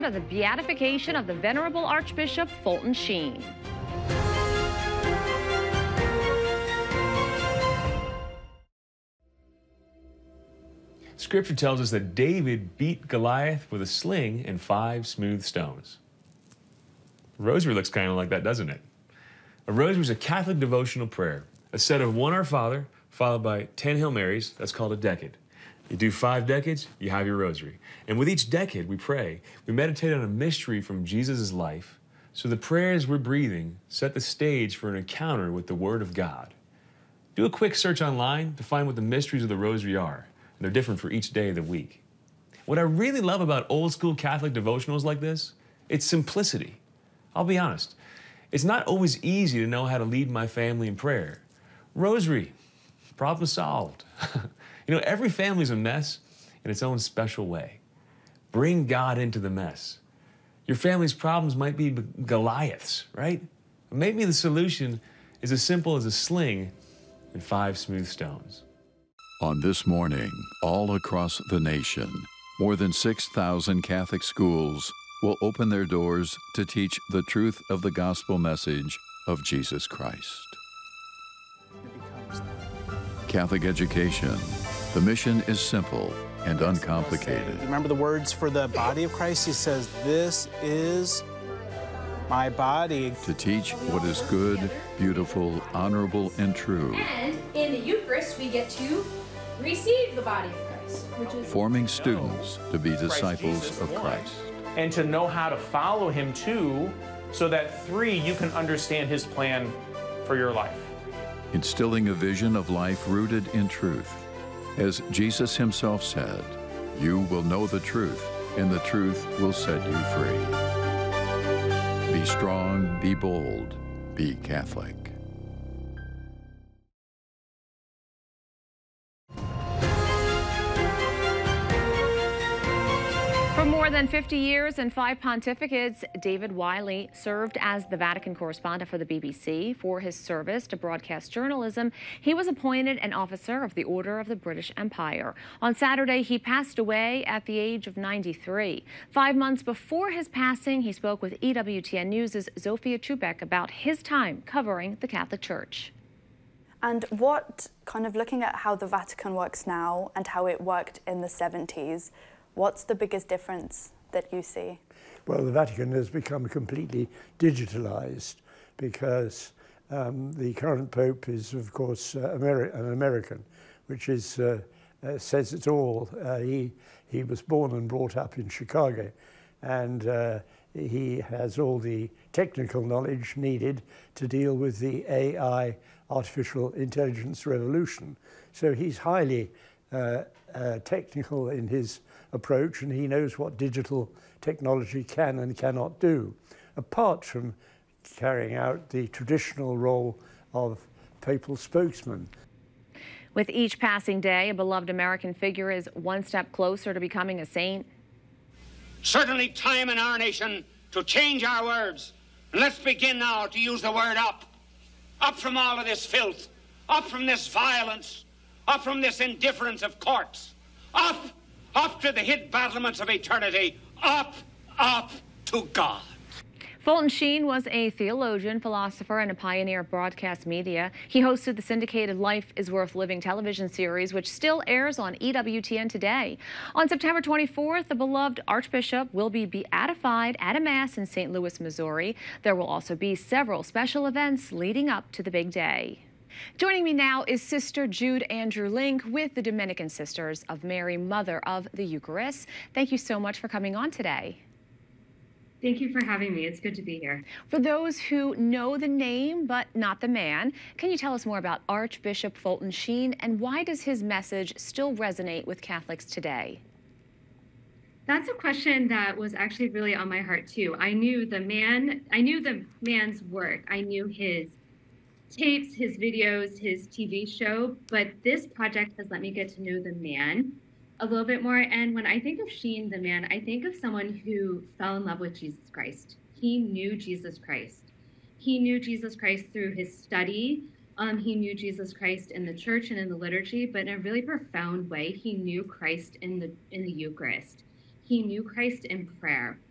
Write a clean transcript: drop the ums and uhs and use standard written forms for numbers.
of the beatification of the Venerable Archbishop Fulton Sheen. Scripture tells us that David beat Goliath with a sling and 5 smooth stones. A rosary looks kind of like that, doesn't it? A rosary is a Catholic devotional prayer, a set of 1 Our Father, followed by 10 Hail Marys. That's called a decade. You do 5 decades, you have your rosary. And with each decade we pray, we meditate on a mystery from Jesus' life, so the prayers we're breathing set the stage for an encounter with the Word of God. Do a quick search online to find what the mysteries of the rosary are. They're different for each day of the week. What I really love about old school Catholic devotionals like this, it's simplicity. I'll be honest, it's not always easy to know how to lead my family in prayer. Rosary, problem solved. You know, every family's a mess in its own special way. Bring God into the mess. Your family's problems might be Goliaths, right? Maybe the solution is as simple as a sling and 5 smooth stones. On this morning, all across the nation, more than 6,000 Catholic schools will open their doors to teach the truth of the gospel message of Jesus Christ. Catholic education. The mission is simple and uncomplicated. Remember the words for the body of Christ? He says, "This is my body." To teach what is good, beautiful, honorable, and true. And in the Eucharist, we get to receive the body of Christ, which is forming students to be disciples of Christ. And to know how to follow him too, so that 3, you can understand his plan for your life. Instilling a vision of life rooted in truth. As Jesus himself said, "You will know the truth, and the truth will set you free." Be strong, be bold, be Catholic. For more than 50 years and 5 pontificates, David Wiley served as the Vatican correspondent for the BBC. For his service to broadcast journalism, he was appointed an officer of the Order of the British Empire. On Saturday, he passed away at the age of 93. 5 months before his passing, he spoke with EWTN News' Zofia Chubek about his time covering the Catholic Church. And what, kind of looking at how the Vatican works now and how it worked in the 70s, what's the biggest difference that you see? Well, the Vatican has become completely digitalized because the current Pope is, of course, an American, which is, says it all. He was born and brought up in Chicago, and he has all the technical knowledge needed to deal with the AI, artificial intelligence revolution. So he's highly technical in his approach, and he knows what digital technology can and cannot do, apart from carrying out the traditional role of papal spokesman. With each passing day, a beloved American figure is one step closer to becoming a saint. Certainly time in our nation to change our words. And let's begin now to use the word up. Up from all of this filth. Up from this violence. Up from this indifference of courts. Up to the hid battlements of eternity. Up to God. Fulton Sheen was a theologian, philosopher, and a pioneer of broadcast media. He hosted the syndicated Life is Worth Living television series, which still airs on EWTN today. On September 24th, the beloved Archbishop will be beatified at a Mass in St. Louis, Missouri. There will also be several special events leading up to the big day. Joining me now is Sister Jude Andrew Link with the Dominican Sisters of Mary, Mother of the Eucharist. Thank you so much for coming on today. Thank you for having me. It's good to be here. For those who know the name but not the man, can you tell us more about Archbishop Fulton Sheen, and why does his message still resonate with Catholics today? That's a question that was actually really on my heart too. I knew the man's work. I knew his tapes, his videos, his TV show, but this project has let me get to know the man a little bit more. And when I think of Sheen, the man, I think of someone who fell in love with Jesus Christ. He knew Jesus Christ. He knew Jesus Christ through his study. He knew Jesus Christ in the church and in the liturgy, but in a really profound way, he knew Christ in the Eucharist. He knew Christ in prayer.